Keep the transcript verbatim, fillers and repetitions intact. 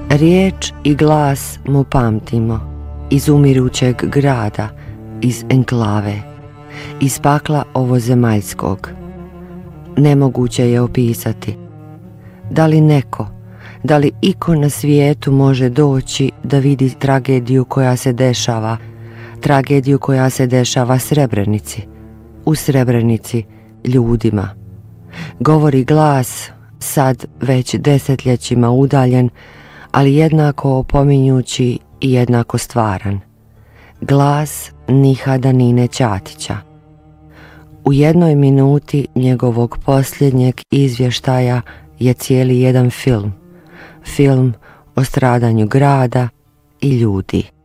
Riječ i glas mu pamtimo, iz umirućeg grada, iz enklave, iz pakla ovozemaljskog. Nemoguće je opisati. Da li neko, da li iko na svijetu može doći da vidi tragediju koja se dešava, tragediju koja se dešava Srebrenici, u Srebrenici ljudima. Govori glas, sad već desetljećima udaljen, ali jednako opominjući i jednako stvaran. Glas Nihada Nine Ćatića. U jednoj minuti njegovog posljednjeg izvještaja je cijeli jedan film. Film o stradanju grada i ljudi.